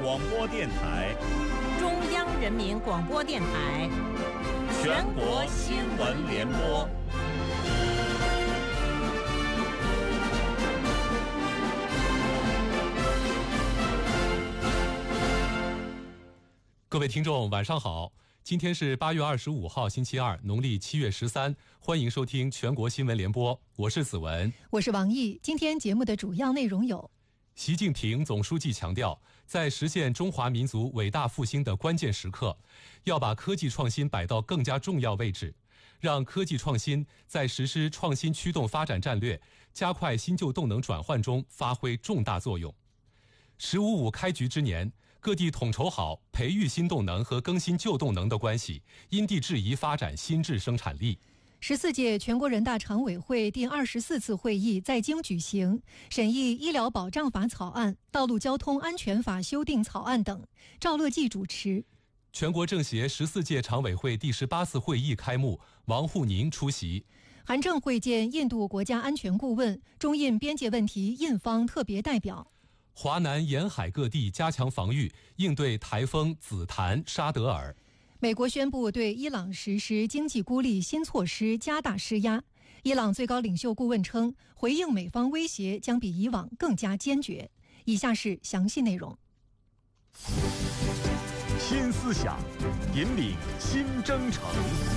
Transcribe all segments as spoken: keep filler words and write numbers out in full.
广播电台、 中央人民广播电台、 全国新闻联播。 各位听众，晚上好！今天是八月二十五号，星期二，农历七月十三。欢迎收听全国新闻联播，我是子文， 我是王毅。今天节目的主要内容有： 习近平总书记强调，在实现中华民族伟大复兴的关键时刻，要把科技创新摆到更加重要位置，让科技创新在实施创新驱动发展战略、加快新旧动能转换中发挥重大作用。十五五开局之年，各地统筹好培育新动能和更新旧动能的关系，因地制宜发展新质生产力。 十四届全国人大常委会第二十四次会议在京举行，审议医疗保障法草案、道路交通安全法修订草案等。赵乐际主持。 全国政协十四届常委会第十八次会议开幕，王沪宁出席。 韩正会见印度国家安全顾问、中印边界问题印方特别代表。 华南沿海各地加强防御，应对台风紫檀、沙德尔。 美国宣布对伊朗实施经济孤立新措施，加大施压。伊朗最高领袖顾问称，回应美方威胁将比以往更加坚决。以下是详细内容。 新思想，引领新征程。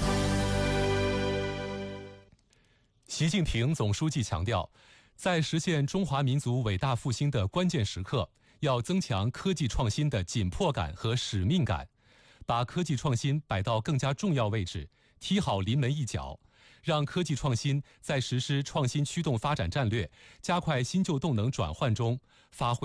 习近平总书记强调，在实现中华民族伟大复兴的关键时刻，要增强科技创新的紧迫感和使命感，把科技创新摆到更加重要位置，踢好临门一脚，让科技创新在实施创新驱动发展战略、加快新旧动能转换中发挥